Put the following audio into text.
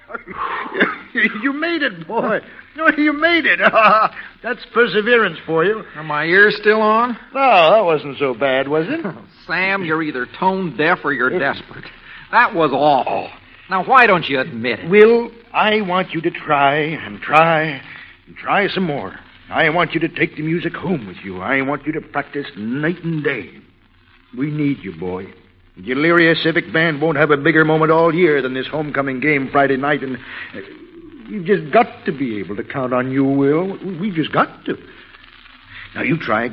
You made it, boy. You made it. That's perseverance for you. Are my ears still on? No, that wasn't so bad, was it? Sam, you're either tone deaf or you're desperate. That was awful. Now, why don't you admit it? Will, I want you to try and try and try some more. I want you to take the music home with you. I want you to practice night and day. We need you, boy. The Elyria Civic Band won't have a bigger moment all year than this homecoming game Friday night, and we've just got to be able to count on you, Will. We've just got to. Now, you try